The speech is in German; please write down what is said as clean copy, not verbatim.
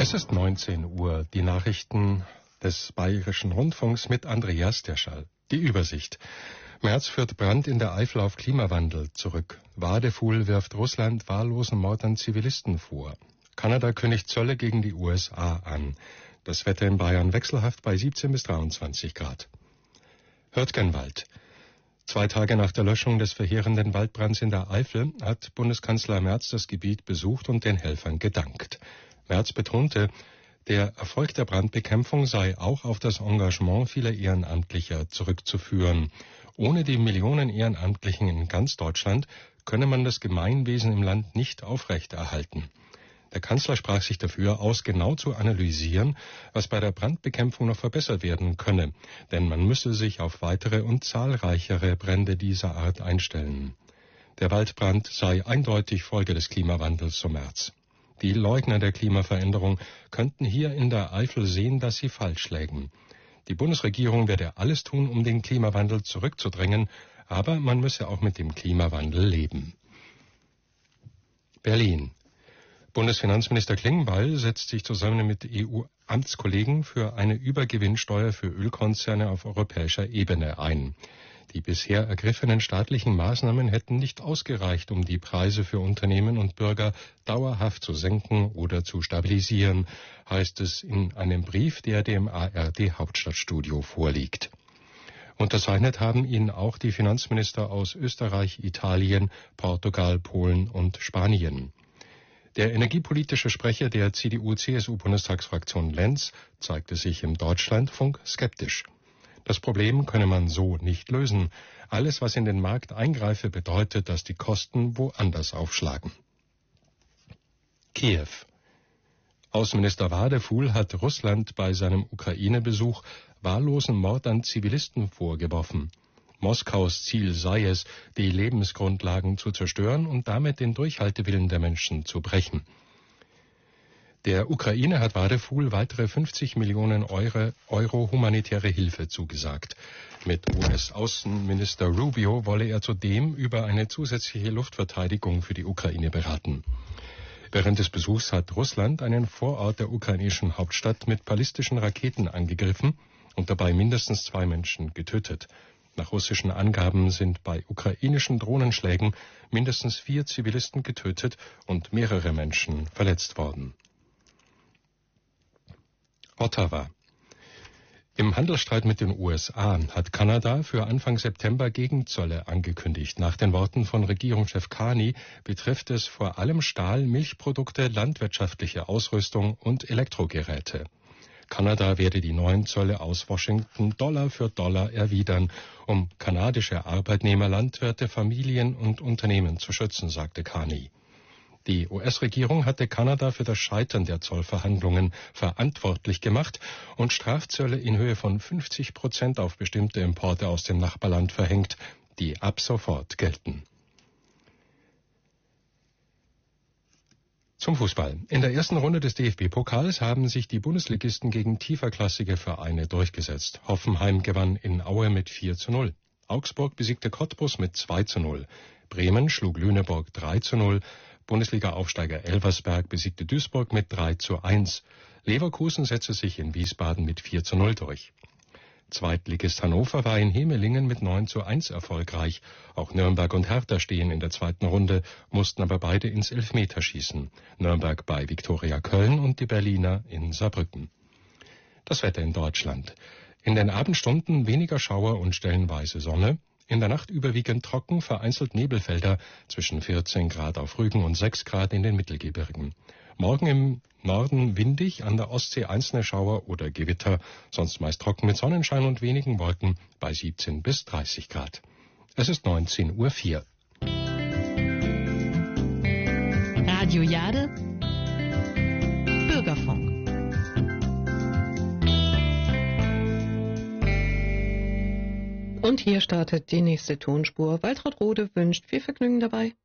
Es ist 19 Uhr. Die Nachrichten des Bayerischen Rundfunks mit Andreas Derschall. Die Übersicht. Merz führt Brand in der Eifel auf Klimawandel zurück. Wadefuhl wirft Russland wahllosen Mord an Zivilisten vor. Kanada kündigt Zölle gegen die USA an. Das Wetter in Bayern wechselhaft bei 17 bis 23 Grad. Hürtgenwald. 2 Tage nach der Löschung des verheerenden Waldbrands in der Eifel hat Bundeskanzler Merz das Gebiet besucht und den Helfern gedankt. Merz betonte, der Erfolg der Brandbekämpfung sei auch auf das Engagement vieler Ehrenamtlicher zurückzuführen. Ohne die Millionen Ehrenamtlichen in ganz Deutschland könne man das Gemeinwesen im Land nicht aufrechterhalten. Der Kanzler sprach sich dafür aus, genau zu analysieren, was bei der Brandbekämpfung noch verbessert werden könne, denn man müsse sich auf weitere und zahlreichere Brände dieser Art einstellen. Der Waldbrand sei eindeutig Folge des Klimawandels, so Merz. Die Leugner der Klimaveränderung könnten hier in der Eifel sehen, dass sie falsch lägen. Die Bundesregierung werde alles tun, um den Klimawandel zurückzudrängen, aber man müsse auch mit dem Klimawandel leben. Berlin. Bundesfinanzminister Klingbeil setzt sich zusammen mit EU-Amtskollegen für eine Übergewinnsteuer für Ölkonzerne auf europäischer Ebene ein. Die bisher ergriffenen staatlichen Maßnahmen hätten nicht ausgereicht, um die Preise für Unternehmen und Bürger dauerhaft zu senken oder zu stabilisieren, heißt es in einem Brief, der dem ARD-Hauptstadtstudio vorliegt. Unterzeichnet haben ihn auch die Finanzminister aus Österreich, Italien, Portugal, Polen und Spanien. Der energiepolitische Sprecher der CDU-CSU-Bundestagsfraktion Lenz zeigte sich im Deutschlandfunk skeptisch. Das Problem könne man so nicht lösen. Alles, was in den Markt eingreife, bedeutet, dass die Kosten woanders aufschlagen. Kiew. Außenminister Wadefuhl hat Russland bei seinem Ukraine-Besuch wahllosen Mord an Zivilisten vorgeworfen. Moskaus Ziel sei es, die Lebensgrundlagen zu zerstören und damit den Durchhaltewillen der Menschen zu brechen. Der Ukraine hat Wadefuhl weitere 50 Millionen Euro humanitäre Hilfe zugesagt. Mit US-Außenminister Rubio wolle er zudem über eine zusätzliche Luftverteidigung für die Ukraine beraten. Während des Besuchs hat Russland einen Vorort der ukrainischen Hauptstadt mit ballistischen Raketen angegriffen und dabei mindestens 2 Menschen getötet. Nach russischen Angaben sind bei ukrainischen Drohnenschlägen mindestens 4 Zivilisten getötet und mehrere Menschen verletzt worden. Ottawa. Im Handelsstreit mit den USA hat Kanada für Anfang September Gegenzölle angekündigt. Nach den Worten von Regierungschef Carney betrifft es vor allem Stahl, Milchprodukte, landwirtschaftliche Ausrüstung und Elektrogeräte. Kanada werde die neuen Zölle aus Washington Dollar für Dollar erwidern, um kanadische Arbeitnehmer, Landwirte, Familien und Unternehmen zu schützen, sagte Carney. Die US-Regierung hatte Kanada für das Scheitern der Zollverhandlungen verantwortlich gemacht und Strafzölle in Höhe von 50% auf bestimmte Importe aus dem Nachbarland verhängt, die ab sofort gelten. Zum Fußball. In der ersten Runde des DFB-Pokals haben sich die Bundesligisten gegen tieferklassige Vereine durchgesetzt. Hoffenheim gewann in Aue mit 4:0. Augsburg besiegte Cottbus mit 2:0. Bremen schlug Lüneburg 3:0. Bundesliga-Aufsteiger Elversberg besiegte Duisburg mit 3:1. Leverkusen setzte sich in Wiesbaden mit 4:0 durch. Zweitligist Hannover war in Hemelingen mit 9:1 erfolgreich. Auch Nürnberg und Hertha stehen in der zweiten Runde, mussten aber beide ins Elfmeterschießen. Nürnberg bei Viktoria Köln und die Berliner in Saarbrücken. Das Wetter in Deutschland. In den Abendstunden weniger Schauer und stellenweise Sonne. In der Nacht überwiegend trocken, vereinzelt Nebelfelder zwischen 14 Grad auf Rügen und 6 Grad in den Mittelgebirgen. Morgen im Norden windig, an der Ostsee einzelne Schauer oder Gewitter, sonst meist trocken mit Sonnenschein und wenigen Wolken bei 17 bis 30 Grad. Es ist 19:04 Uhr. Radio Jade, Bürgerfunk. Und hier startet die nächste Tonspur. Waltraud Rode wünscht viel Vergnügen dabei.